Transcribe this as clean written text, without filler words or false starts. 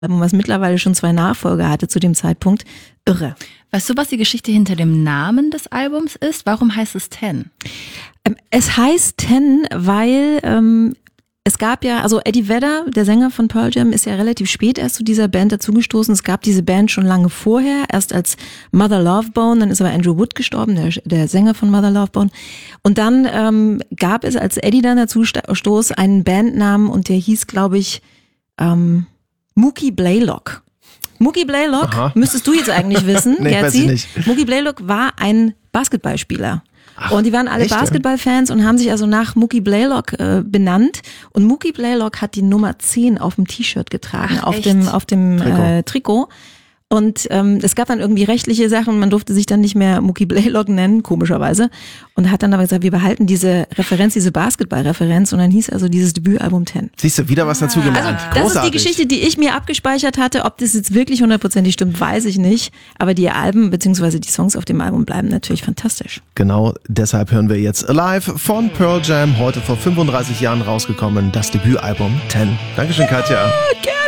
was mittlerweile schon 2 Nachfolger hatte zu dem Zeitpunkt. Irre. Weißt du, was die Geschichte hinter dem Namen des Albums ist? Warum heißt es 10? Es heißt 10, weil es gab ja, also Eddie Vedder, der Sänger von Pearl Jam, ist ja relativ spät erst zu dieser Band dazugestoßen. Es gab diese Band schon lange vorher, erst als Mother Love Bone, dann ist aber Andrew Wood gestorben, der Sänger von Mother Love Bone. Und dann gab es, als Eddie dann dazu stoß, einen Bandnamen und der hieß, glaube ich, Mookie Blaylock. Mookie Blaylock, Aha. müsstest du jetzt eigentlich wissen, Nee, Gerzi. weiß ich nicht. Mookie Blaylock war ein Basketballspieler. Ach, und die waren alle echt? Basketballfans und haben sich also nach Mookie Blaylock benannt. Und Mookie Blaylock hat die Nummer 10 auf dem T-Shirt getragen, Ach, auf echt? dem Trikot. Trikot. Und es gab dann irgendwie rechtliche Sachen, man durfte sich dann nicht mehr Mookie Blaylock nennen, komischerweise. Und hat dann aber gesagt, wir behalten diese Referenz, diese Basketballreferenz. Und dann hieß also dieses Debütalbum 10. Siehst du, wieder was dazu gelernt. Also das ist die Geschichte, die ich mir abgespeichert hatte. Ob das jetzt wirklich 100% stimmt, weiß ich nicht. Aber die Alben bzw. die Songs auf dem Album bleiben natürlich fantastisch. Genau deshalb hören wir jetzt Alive von Pearl Jam, heute vor 35 Jahren rausgekommen, das Debütalbum 10. Dankeschön, Katja. Gerne.